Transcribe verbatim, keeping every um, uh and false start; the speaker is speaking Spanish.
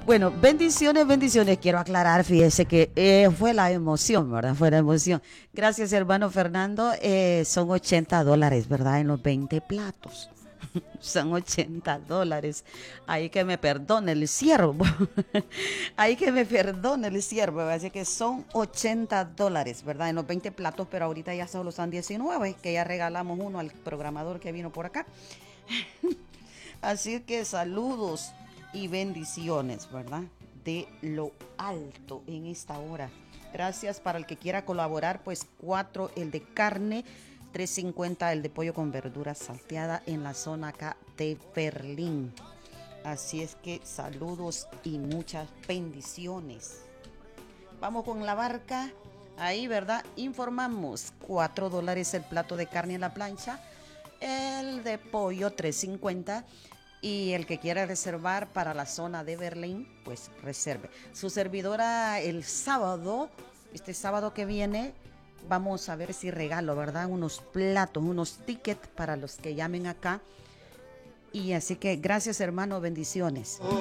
Bueno, bendiciones, bendiciones. Quiero aclarar, fíjese que eh, fue la emoción, ¿verdad? Fue la emoción. Gracias, hermano Fernando. Eh, son ochenta dólares, ¿verdad? En los veinte platos. Son ochenta dólares. Ahí que me perdone el siervo. Ahí que me perdone el siervo. Así que son ochenta dólares, ¿verdad? En los veinte platos, pero ahorita ya solo son diecinueve, que ya regalamos uno al programador que vino por acá. Así que saludos y bendiciones, ¿verdad? De lo alto en esta hora. Gracias para el que quiera colaborar, pues cuatro el de carne, tres cincuenta el de pollo con verdura salteada en la zona acá de Berlín. Así es que saludos y muchas bendiciones. Vamos con la barca. Ahí, ¿verdad? Informamos. cuatro dólares el plato de carne en la plancha. El de pollo, tres cincuenta. Y el que quiera reservar para la zona de Berlín, pues reserve. Su servidora el sábado, este sábado que viene, vamos a ver si regalo, ¿verdad? Unos platos, unos tickets para los que llamen acá. Y así que gracias, hermano, bendiciones.